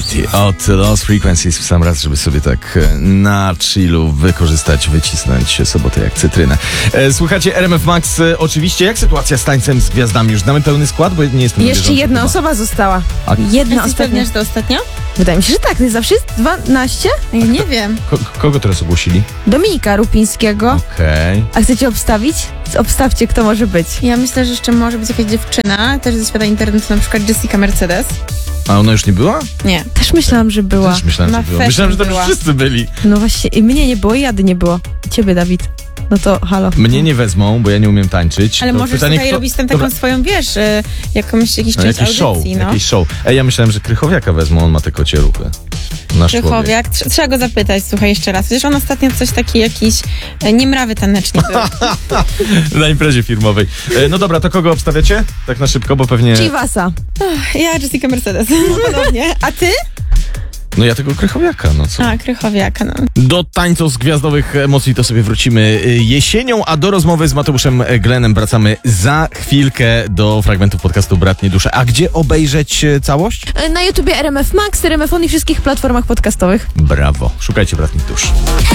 Party od Lost Frequencies w sam raz, żeby sobie tak na chillu wykorzystać, wycisnąć sobotę jak cytrynę. Słuchajcie, RMF Max, oczywiście. Jak sytuacja z Tańcem z Gwiazdami? Już znamy pełny skład, bo nie jestem Jeszcze jedna osoba została. Jedna Jesteś pewna, ostatnia. że to ostatnia? Wydaje mi się, że tak. To jest zawsze jest 12? Ja nie wiem. Kogo teraz ogłosili? Dominika Rupińskiego. Okej. A chcecie obstawić? Obstawcie, kto może być. Ja myślę, że jeszcze może być jakaś dziewczyna, też ze świata internetu, na przykład Jessica Mercedes. A ona już nie była? Nie. Też myślałam, że była. Też myślałem, Na że była. fashion Myślałem, że tam była. już wszyscy byli. No właśnie, i mnie nie było, i Jady nie było. I ciebie, Dawid. No to halo. Mnie nie wezmą, bo ja nie umiem tańczyć. Ale To możesz pytanie, tutaj kto- robić tam Dobra. taką swoją, wiesz, jakiś No, część jakiś show, audycji, no. jakiś show. Ja myślałem, że Krychowiaka wezmą, on ma te kocie ruchy. Nasz człowiek. Krychowiak, trzeba go zapytać, słuchaj, jeszcze raz. Przecież on ostatnio coś taki jakiś niemrawy tanecznie był. Na imprezie firmowej. No dobra, to kogo obstawiacie? Tak na szybko, bo pewnie... Chivasa. Ja Jessica Mercedes, podobnie. A ty? No ja tego Krychowiaka, no co? A, Krychowiaka, no. Do tańców z gwiazdowych emocji to sobie wrócimy jesienią, a do rozmowy z Mateuszem Glenem wracamy za chwilkę do fragmentów podcastu Bratnie Dusze. A gdzie obejrzeć całość? Na YouTubie RMF Max, RMF On i wszystkich platformach podcastowych. Brawo. Szukajcie Bratnych Dusz.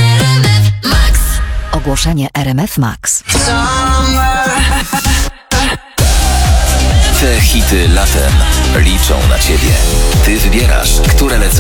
Ogłoszenie RMF Max. Te hity latem liczą na ciebie. Ty wybierasz, które lecą